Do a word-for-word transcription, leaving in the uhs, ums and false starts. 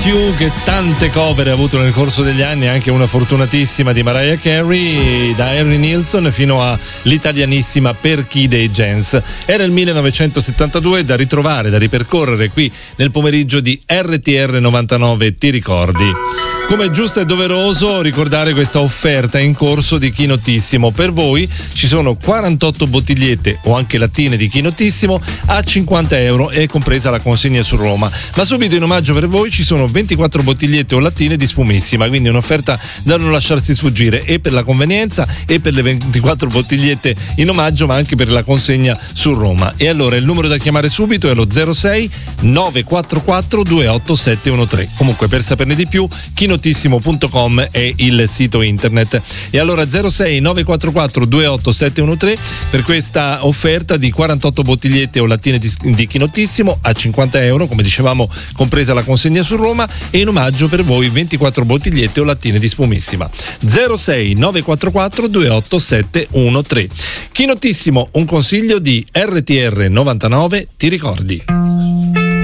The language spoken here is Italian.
You, che tante cover ha avuto nel corso degli anni, anche una fortunatissima di Mariah Carey, da Harry Nilsson fino all'italianissima Per chi dei Gens. Era il millenovecentosettantadue, da ritrovare, da ripercorrere qui nel pomeriggio di R T R novantanove, ti ricordi? Come è giusto e doveroso ricordare questa offerta in corso di Chinotissimo. Per voi ci sono quarantotto bottigliette o anche lattine di Chinotissimo a cinquanta euro, e compresa la consegna su Roma. Ma subito in omaggio per voi ci sono ventiquattro bottigliette o lattine di Spumissima, quindi un'offerta da non lasciarsi sfuggire, e per la convenienza e per le ventiquattro bottigliette in omaggio, ma anche per la consegna su Roma. E allora il numero da chiamare subito è lo zero sei nove quattro quattro due otto sette uno tre. Comunque, per saperne di più, chinotissimo punto com è il sito internet. E allora zero sei nove quattro quattro due otto sette uno tre per questa offerta di quarantotto bottigliette o lattine di, di Chinotissimo a cinquanta euro, come dicevamo, compresa la consegna su Roma, e in omaggio per voi ventiquattro bottigliette o lattine di Spumissima. zero sei nove quattro quattro due otto sette uno tre. Chinotissimo, un consiglio di R T R novantanove, ti ricordi?